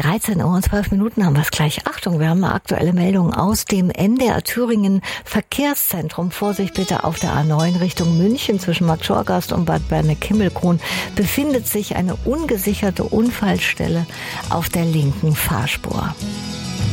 13:12 haben wir es gleich. Achtung, wir haben eine aktuelle Meldung aus dem NDR Thüringen Verkehrszentrum. Vorsicht bitte, auf der A9 Richtung München zwischen Marktschorgast und Bad Berneck-Himmelkron befindet sich eine ungesicherte Unfallstelle auf der linken Fahrspur.